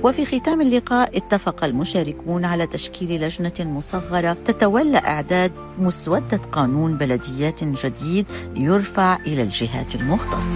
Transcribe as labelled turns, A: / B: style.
A: وفي ختام اللقاء اتفق المشاركون على تشكيل لجنة مصغرة تتولى إعداد مسودة قانون بلديات جديد يرفع إلى الجهات المختصة.